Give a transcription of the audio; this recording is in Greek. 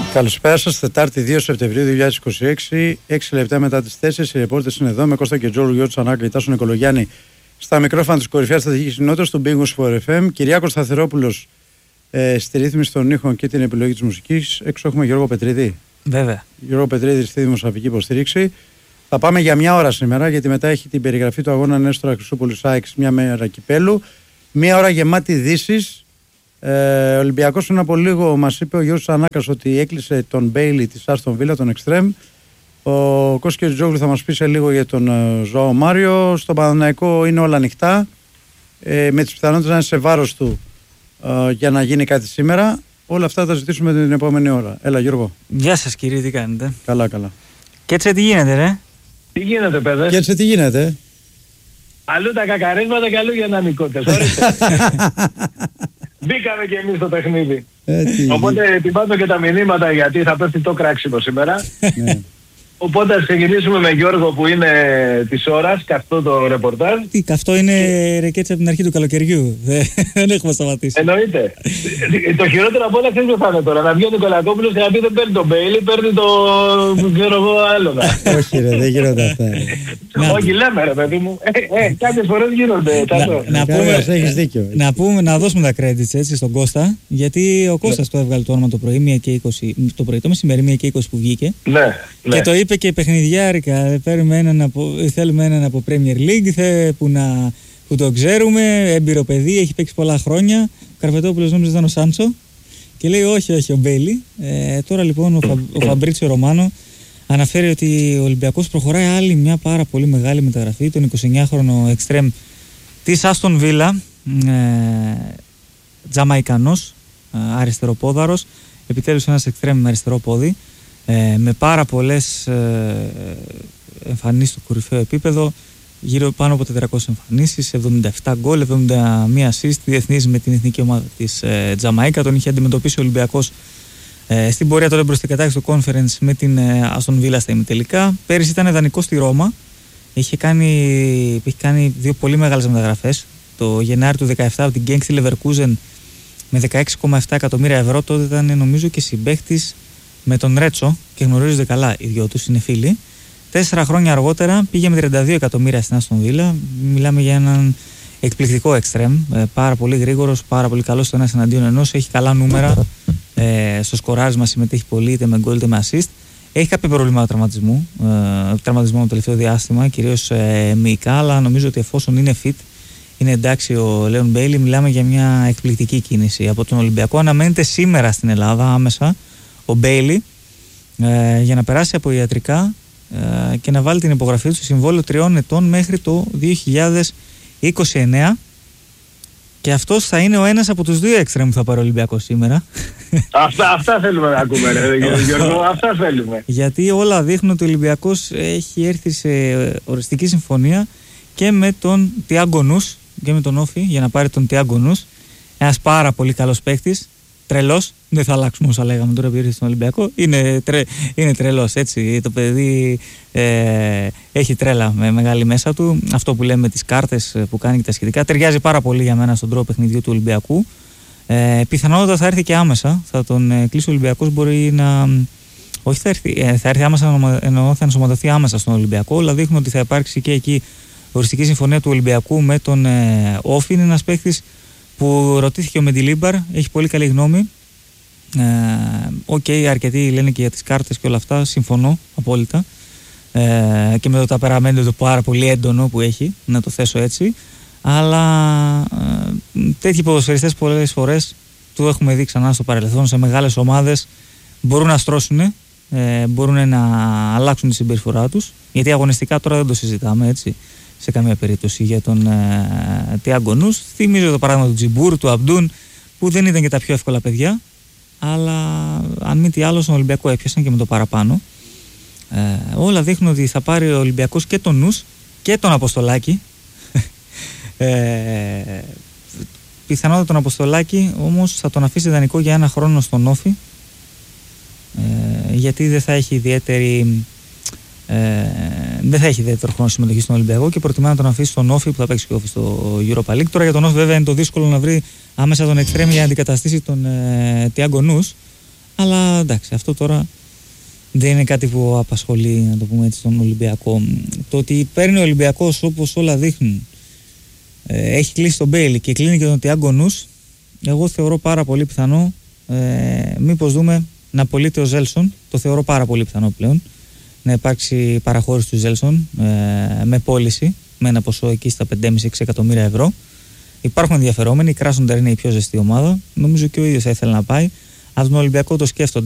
Καλησπέρα σας, Τετάρτη 2 Σεπτεμβρίου 2026, 6 λεπτά μετά τις 4. Οι ρεπόρτες είναι εδώ με Κώστα και Τζόρου, Γιώργο Τσανάκα και Τάσο Νικολογιάννη στα μικρόφωνα της κορυφαίας στρατηγικής κοινότητας του Big Wings for FM. Κυριάκος Σταθερόπουλος στη ρύθμιση των ήχων και την επιλογή της μουσικής. Έξω έχουμε Γιώργο Πετρίδη. Βέβαια. Γιώργο Πετρίδη στη δημοσιογραφική υποστήριξη. Θα πάμε για μια ώρα σήμερα, γιατί μετά έχει την περιγραφή του αγώνα Νέστορα Χρυσούπολου ΑΕΚ, μια μέρα κυπέλου. Μια ώρα γεμάτη ειδήσεις. Ο Ολυμπιακός πριν από λίγο μας είπε ο Γιώργος Τσανάκας ότι έκλεισε τον Μπέιλι της Άστον Βίλα, τον Εκστρέμ. Ο Κώστας Τζόγλου θα μας πει σε λίγο για τον Ζωάο Μάριο. Στον Παναθηναϊκό είναι όλα ανοιχτά, με τις πιθανότητες να είναι σε βάρος του για να γίνει κάτι σήμερα. Όλα αυτά θα ζητήσουμε την επόμενη ώρα. Έλα Γιώργο. Γεια σας κύριε, τι κάνετε? Καλά, καλά. Και έτσι τι γίνεται ρε? Τι γίνεται παιδες? Και έτσι τι γίνεται? Αλλού τα κακαρίσματα και αλλού γενναμικότητες. Μπήκαμε και εμείς στο παιχνίδι. Οπότε ετοιμάζω και τα μηνύματα, γιατί θα πέφτει το κράξιμο σήμερα. Οπότε ας ξεκινήσουμε με Γιώργο που είναι της ώρας, καυτό το ρεπορτάζ. Τι καυτό είναι ρεκέτσα από την αρχή του καλοκαιριού. Δεν έχουμε σταματήσει. Εννοείται. Το χειρότερο από όλα ξέρεις τι θα είναι τώρα? Να βγει ο Νικολακόπουλος και να πει δεν παίρνει τον Μπέιλι, παίρνει το ξέρω εγώ άλλονα. Όχι ρε, δεν γίνονται αυτά. Όχι λέμε ρε παιδί μου. Κάποιες φορές γίνονται. Να δώσουμε τα credits έτσι στον Κώστα, γιατί ο Κώστας το έβγαλε το όνομα το πρωί, 1 και 20, το πρωί, το μεσημέρι 1 και 20 που βγήκε. Και το είπε και παιχνιδιάρικα. Θέλουμε έναν από Premier League που το ξέρουμε, έμπειρο παιδί, έχει παίξει πολλά χρόνια. Ο Καρπετόπουλος νόμιζε ήταν ο Σάντσο και λέει όχι ο Μπέιλι. Τώρα λοιπόν ο Φαμπρίτσιο Ρωμάνο αναφέρει ότι ο Ολυμπιακός προχωράει άλλη μια πάρα πολύ μεγάλη μεταγραφή, τον 29χρονο εξτρέμ της Άστον Βίλα, Τζαμαϊκανός, αριστεροπόδαρος, επιτέλους ένας εξτρέμ με αριστερό πόδι, με πάρα πολλές εμφανίσεις στο κορυφαίο επίπεδο, γύρω πάνω από 400 εμφανίσεις, 77 γκολ, 71 assist διεθνείς με την εθνική ομάδα της Τζαμαϊκά. Τον είχε αντιμετωπίσει ο Ολυμπιακός στην πορεία τότε προς την κατάκτηση του Conference με την Aston Villa στα ημιτελικά. Πέρυσι ήταν δανεικός στη Ρώμα, είχε κάνει δύο πολύ μεγάλες μεταγραφές. Το Γενάρη του 2017 από την Genk στη Leverkusen με 16,7 εκατομμύρια ευρώ. Τότε ήταν νομίζω και συμπαίκτης με τον Ρέτσο και γνωρίζονται καλά οι δυο τους, είναι φίλοι. 4 χρόνια αργότερα πήγε με 32 εκατομμύρια στην Άστον Βίλα. Μιλάμε για έναν εκπληκτικό εξτρέμ, πάρα πολύ γρήγορος, πάρα πολύ καλός στο ένας εναντίον ενός, έχει καλά νούμερα, στο σκοράρισμα συμμετέχει πολύ, είτε με γκολ είτε με assist. Έχει κάποια προβλήματα τραυματισμό το τελευταίο διάστημα, κυρίως μυϊκά, αλλά νομίζω ότι εφόσον είναι fit, είναι εντάξει ο Λέον Μπέιλι. Μιλάμε για μια εκπληκτική κίνηση από τον Ολυμπιακό. Αναμένεται σήμερα στην Ελλάδα άμεσα ο Μπέιλι για να περάσει από ιατρικά και να βάλει την υπογραφή του σε συμβόλαιο 3 ετών μέχρι το 2029, και αυτός θα είναι ο ένας από τους 2 εξτρέμ που θα πάρει ο Ολυμπιακός σήμερα. Αυτά θέλουμε να ακούμε ρε Γιώργο, αυτά θέλουμε. Γιατί όλα δείχνουν ότι ο Ολυμπιακός έχει έρθει σε οριστική συμφωνία και με τον Τιάγκο Νους και με τον Όφη για να πάρει τον Τιάγκο Νους, ένας πάρα πολύ καλός παίκτης, τρελός, δεν θα αλλάξουμε όσα λέγαμε τώρα που ήρθε στον Ολυμπιακό, είναι τρελός έτσι, το παιδί έχει τρέλα με μεγάλη μέσα του, αυτό που λέμε τις κάρτες που κάνει και τα σχετικά, ταιριάζει πάρα πολύ για μένα στον τρόπο παιχνιδιού του Ολυμπιακού. Πιθανότατα θα έρθει και άμεσα, θα τον κλείσει ο Ολυμπιακός, μπορεί να... Όχι θα έρθει άμεσα, εννοώ θα ενσωματωθεί άμεσα στον Ολυμπιακό, αλλά δείχνουν ότι θα υπάρξει και εκεί οριστική συμφωνία του Ολυμπιακού με τον Όφη. Είναι ένας παίκτης που ρωτήθηκε ο Μεντιλίμπαρ, έχει πολύ καλή γνώμη. Αρκετοί λένε και για τις κάρτες και όλα αυτά, συμφωνώ απόλυτα. Και με το ταπεραμέντο το πάρα πολύ έντονο που έχει, να το θέσω έτσι. Αλλά τέτοιοι ποδοσφαιριστές πολλές φορές, το έχουμε δει ξανά στο παρελθόν, σε μεγάλες ομάδες μπορούν να στρώσουν, μπορούν να αλλάξουν τη συμπεριφορά τους. Γιατί αγωνιστικά τώρα δεν το συζητάμε έτσι σε καμία περίπτωση για τον Τιάγκο Νους. Θυμίζω το παράδειγμα του Τζιμπούρ, του Αμπντούν, που δεν ήταν και τα πιο εύκολα παιδιά, αλλά αν μη τι άλλο στον Ολυμπιακό έπιασαν και με το παραπάνω. Όλα δείχνουν ότι θα πάρει ο Ολυμπιακός και τον Νους και τον Αποστολάκη. Πιθανότατα τον Αποστολάκη όμως θα τον αφήσει ιδανικό για 1 χρόνο στον Όφη, γιατί δεν θα έχει ιδιαίτερη δεν θα έχει ιδιαίτερο χρόνο συμμετοχή στον Ολυμπιακό και προτιμά να τον αφήσει στον Όφη που θα παίξει και Όφη στο Europa League. Τώρα για τον Όφη βέβαια είναι το δύσκολο να βρει άμεσα τον εξτρέμ για να αντικαταστήσει τον Τιάγκο Νους, Αλλά εντάξει, αυτό τώρα δεν είναι κάτι που απασχολεί, να το πούμε έτσι, τον Ολυμπιακό. Το ότι παίρνει ο Ολυμπιακός, όπως όλα δείχνουν, έχει κλείσει τον Μπέιλι και κλείνει και τον Τιάγκο Νους, εγώ θεωρώ πάρα πολύ πιθανό μήπως δούμε να πωλείται ο Ζέλσον. Το θεωρώ πάρα πολύ πιθανό πλέον να υπάρξει παραχώρηση του Ζέλσον με πώληση, με ένα ποσό εκεί στα 5,5-6 εκατομμύρια ευρώ. Υπάρχουν ενδιαφερόμενοι, η Κράσνονταρ είναι η πιο ζεστή ομάδα, νομίζω και ο ίδιος θα ήθελε να πάει. Από τον Ολυμπιακό το σκέφτονται.